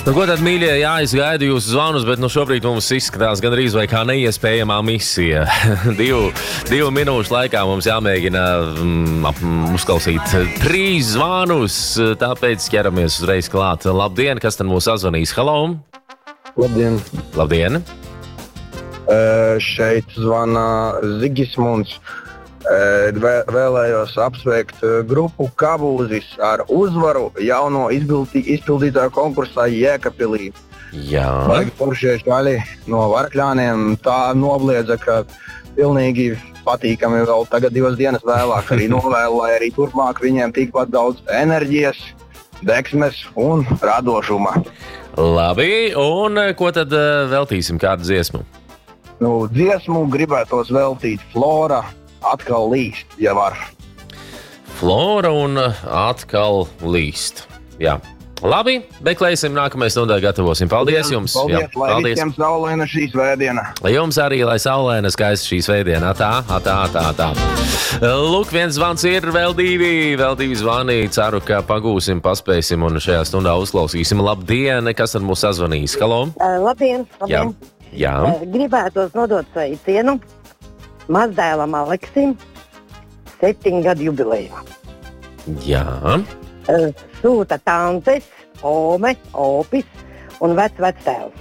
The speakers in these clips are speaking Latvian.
Nu, ko tad, mīļie, jā, es gaidu jūsu zvanus, bet šobrīd mums izskatās gandrīz vai kā neiespējamā misija. divu minūšu laikā mums jāmēģina uzklausīt 3 zvanus, tāpēc ķeramies uzreiz klāt. Labdien, kas tad mūs sazvanīs? Halo! Labdien! Labdien! Šeit zvana Zigismunds. Vēlējos apsveikt grupu Kabūzis ar uzvaru jauno izpildītāju konkursā Jēkabpilī. Jā. Baigi foršie čaļi no Varkļāniem tā nobliedza, ka pilnīgi patīkami vēl tagad 2 dienas vēlāk arī novēlu, lai arī turpmāk viņiem tikpat daudz enerģijas, deksmes un radošuma. Labi, un ko tad veltīsim, kādu dziesmu? Dziesmu gribētos veltīt Flora. Atkal līst, ja var. Flora un atkal līst. Jā. Labi, meklēsim, nākamajā stundā gatavosim. Paldies jums! Paldies, jā, lai visiem saulaina šī svētdiena. Jums arī, lai saulaina skaista šī svētdiena. Tā. Lūk, viens zvans ir, vēl divi zvani. Ceru, ka pagūsim, paspēsim un šajā stundā uzklausīsim. Labdien, kas tad mūs sazvanīs? Halo! Labdien! Jā. Gribētos nodot sveicienu mazdēlam Aleksim 7 gadu jubilejā. Jā. Sūta tantes, ome, opis un vectēvs.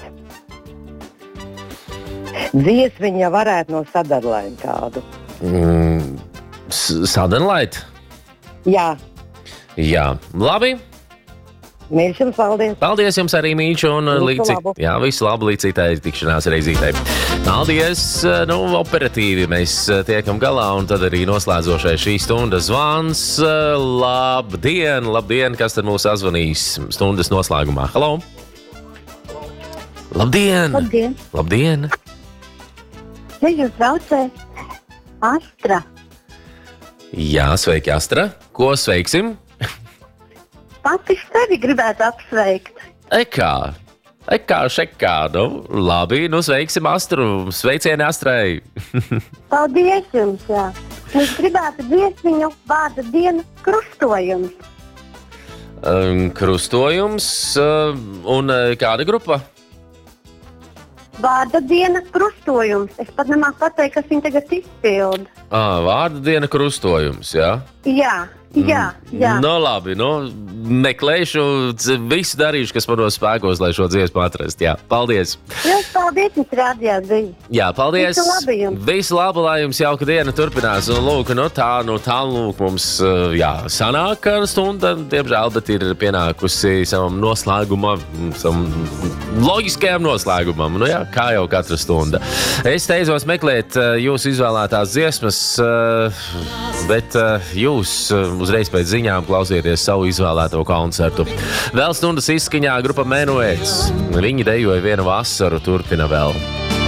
Dziesmiņa varētu no Sadarlaina kādu. Sadarlaita? Jā. Jā. Labi. Mīļš jums, paldies. Paldies jums arī, Mīļš, un visu labu līdz citai tikšanās reizītei. Paldies, operatīvi mēs tiekam galā, un tad arī noslēdzošais šī stundas zvans. Labdien, kas tad mūs sazvanīs stundas noslēgumā? Halo! Labdien! Labdien! Es jūs braucē Astra. Jā, sveiki, Astra. Ko sveiksim? Pati sevi gribētu apsveikt. Ekā, šekā. Labi, sveiksim Astru. Sveicieni Astrai. Paldies jums, jā. Es gribētu dziesmiņu vārda diena krustojums. Krustojums un kāda grupa? Vārda diena krustojums. Es pat nemāku pateikt, kas viņa tagad izpilda. Vārda diena krustojums, jā? Jā. Labi, meklēšu, visu darīšu, kas manos spēkos, lai šo dziesmu atrastu. Jā, paldies! Jūs paldies, jums rādījāt bija. Jā, paldies! Visu labu jums! Visu labu, lai jums jauka diena turpinās. Un lūk, tā mums, sanāk stunda, diemžēl, bet ir pienākusi savam loģiskajam noslēgumam. Kā jau katra stunda. Es steidzos meklēt jūsu izvēlētās dziesmas, bet jūs uzreiz pēc ziņām klausieties savu izvēlēto koncertu. Vēl stundas izskaņā grupa Menuets. Viņi dejoja vienu vasaru, turpina vēl.